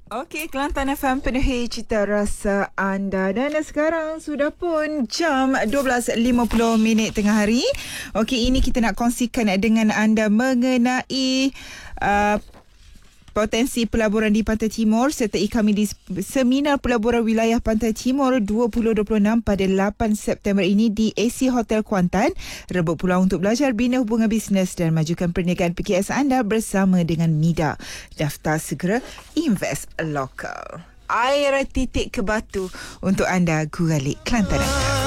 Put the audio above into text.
Okey, Kelantan FM penuhi cita rasa anda. Dan sekarang sudah pun jam 12.50 tengah hari. Okey, ini kita nak kongsikan dengan anda mengenai potensi pelaburan di Pantai Timur sertai kami di Seminar Pelaburan Wilayah Pantai Timur 2026 pada 8 September ini di AC Hotel Kuantan. Rebut peluang untuk belajar bina hubungan bisnes dan majukan perniagaan PKS anda bersama dengan MIDA. Daftar segera, invest lokal. Air titik ke batu untuk anda, Guralik Kelantan.